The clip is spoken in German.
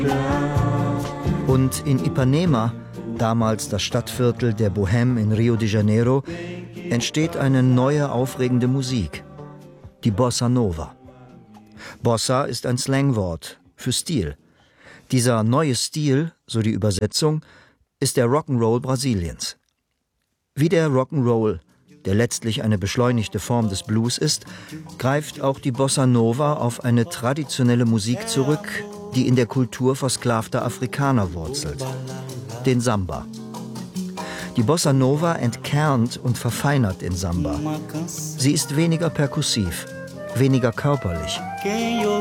Und in Ipanema, damals das Stadtviertel der Bohème in Rio de Janeiro, entsteht eine neue, aufregende Musik, die Bossa Nova. Bossa ist ein Slangwort für Stil. Dieser neue Stil, so die Übersetzung, ist der Rock'n'Roll Brasiliens. Wie der Rock'n'Roll, der letztlich eine beschleunigte Form des Blues ist, greift auch die Bossa Nova auf eine traditionelle Musik zurück, die in der Kultur versklavter Afrikaner wurzelt, den Samba. Die Bossa Nova entkernt und verfeinert den Samba. Sie ist weniger perkussiv, weniger körperlich.